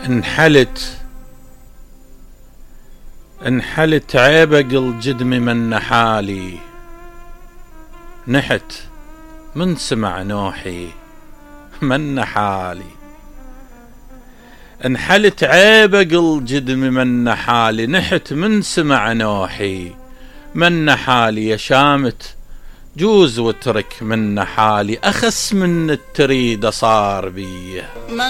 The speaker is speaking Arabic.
انحلت عيبق الجدم من نحالي، نحت من سمع نوحي من نحالي. انحلت عيبق الجدم من نحالي، نحت من سمع نوحي من نحالي. يا شامت جوز واترك من نحالي، أخس من التريد صار بيه.